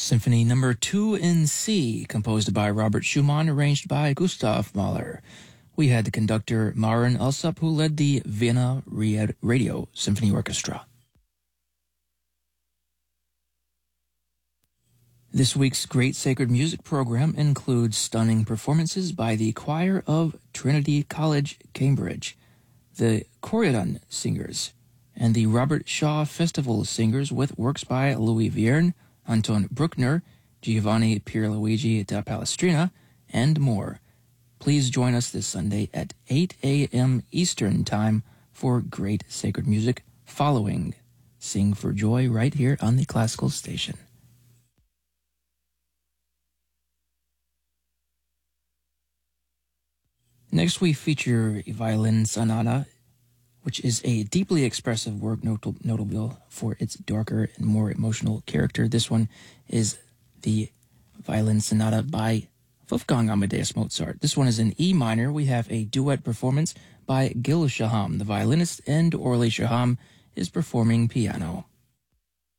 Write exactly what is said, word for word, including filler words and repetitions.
Symphony Number Two in C, composed by Robert Schumann, arranged by Gustav Mahler. We had the conductor Maren Alsop, who led the Vienna Radio Symphony Orchestra. This week's Great Sacred Music program includes stunning performances by the Choir of Trinity College, Cambridge, the Corydon Singers, and the Robert Shaw Festival Singers with works by Louis Vierne, Anton Bruckner, Giovanni Pierluigi da Palestrina, and more. Please join us this Sunday at eight a.m. Eastern Time for Great Sacred Music, following Sing for Joy right here on the Classical Station. Next, we feature a violin sonata, which is a deeply expressive work not- notable for its darker and more emotional character. This one is the violin sonata by Wolfgang Amadeus Mozart. This one is in E minor. We have a duet performance by Gil Shaham, the violinist, and Orly Shaham is performing piano.